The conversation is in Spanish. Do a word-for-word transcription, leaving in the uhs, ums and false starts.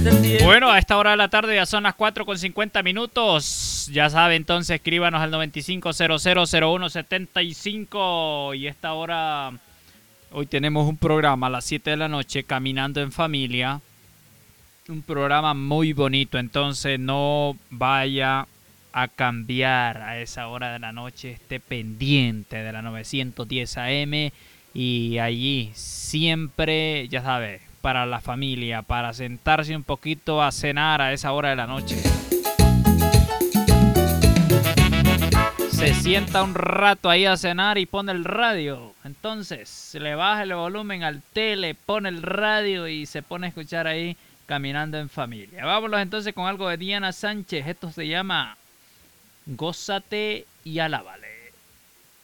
Bueno, a esta hora de la tarde ya son las cuatro con cincuenta minutos. Ya sabe, entonces escríbanos al noventa y cinco cero cero cero uno setenta y cinco. Y esta hora, hoy tenemos un programa a las siete de la noche, Caminando en Familia. Un programa muy bonito, entonces no vaya a cambiar a esa hora de la noche. Esté pendiente de la novecientos diez A M y allí siempre, ya sabe, para la familia, para sentarse un poquito a cenar a esa hora de la noche. Se sienta un rato ahí a cenar y pone el radio. Entonces le baja el volumen al tele, pone el radio y se pone a escuchar ahí Caminando en Familia. Vámonos entonces con algo de Diana Sánchez. Esto se llama Gózate y Alábale.